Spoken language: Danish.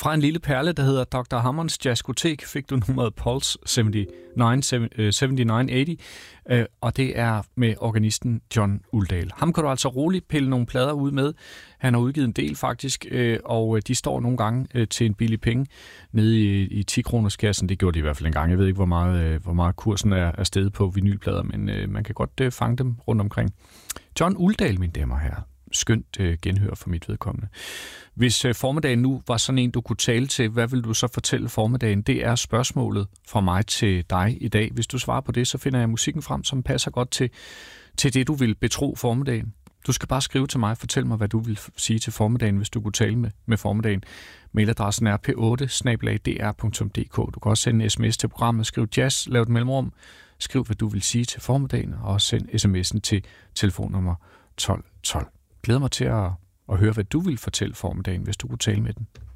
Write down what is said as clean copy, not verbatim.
Fra en lille perle, der hedder Dr. Hammonds Jazzkotek, fik du nummeret Pulse 7980, og det er med organisten John Uldal. Ham kan du altså roligt pille nogle plader ud med. Han har udgivet en del faktisk, og de står nogle gange til en billig penge nede i 10-kroners kassen. Det gjorde de i hvert fald en gang. Jeg ved ikke, hvor meget kursen er steget på vinylplader, men man kan godt fange dem rundt omkring. John Uldal, mine damer og herrer. Skønt genhør for mit vedkommende. Hvis formiddagen nu var sådan en, du kunne tale til, hvad vil du så fortælle formiddagen? Det er spørgsmålet fra mig til dig i dag. Hvis du svarer på det, så finder jeg musikken frem, som passer godt til det, du vil betro formiddagen. Du skal bare skrive til mig og fortælle mig, hvad du vil sige til formiddagen, hvis du kunne tale med formiddagen. Mailadressen er p8@dr.dk. Du kan også sende en sms til programmet, skriv jazz, lav et mellemrum, skriv, hvad du vil sige til formiddagen, og send sms'en til telefonnummer 1212. Glæder mig til at høre, hvad du vil fortælle formiddagen, hvis du kunne tale med den.